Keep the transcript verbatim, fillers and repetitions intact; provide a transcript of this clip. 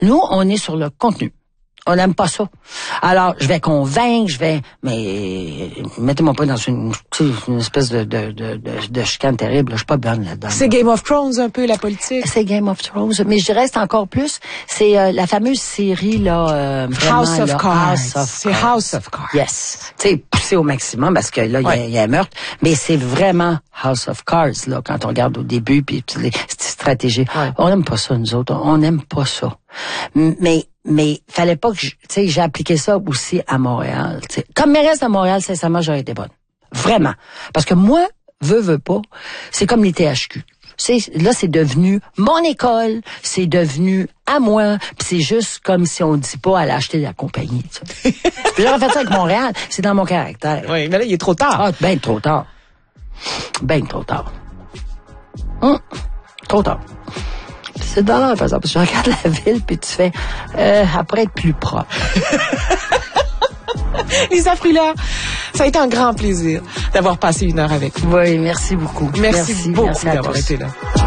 Nous, on est sur le contenu. On n'aime pas ça. Alors, je vais convaincre, je vais... Mais mettez-moi pas dans une, une espèce de, de, de, de, de chicane terrible. Je suis pas bonne là-dedans. C'est Game of Thrones un peu, la politique. C'est Game of Thrones. Mais je dirais, c'est encore plus. C'est euh, la fameuse série, là... Euh, vraiment, House of là, Cards. House of C'est Cards. House of Cards. Yes. Tu sais, poussé au maximum parce que là, il ouais. y, y a un meurtre. Mais c'est vraiment House of Cards, là, quand on regarde au début, puis toutes les stratégies. Ouais. On n'aime pas ça, nous autres. On n'aime pas ça. Mais... Mais fallait pas que, tu sais, j'ai appliqué ça aussi à Montréal. T'sais. Comme mairesse de Montréal, sincèrement, j'aurais été bonne. Vraiment. Parce que moi, veux, veux pas, c'est comme les T H Q. C'est, là, c'est devenu mon école, c'est devenu à moi, puis c'est juste comme si on dit pas aller acheter de la compagnie. Puis j'aurais fait ça avec Montréal, c'est dans mon caractère. Oui, mais là, il est trop tard. Ah, ben trop tard. Ben trop tard. Hum, trop tard. C'est dans l'air, par exemple, parce que tu regardes la ville puis tu fais, euh, après être plus propre. Lisa Fruland, ça a été un grand plaisir d'avoir passé une heure avec vous. Oui, merci beaucoup. Merci, merci beaucoup merci d'avoir été là.